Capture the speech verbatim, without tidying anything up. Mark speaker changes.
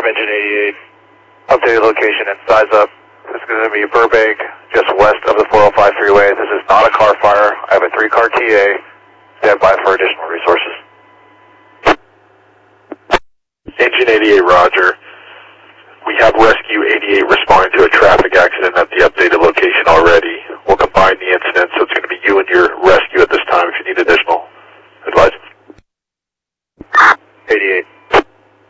Speaker 1: Engine eighty-eight. Updated location and size up. This is going to be Burbank, just west of the four oh five freeway. This is not a car fire. I have a three-car T A. Stand by for additional resources.
Speaker 2: Engine eighty-eight, roger.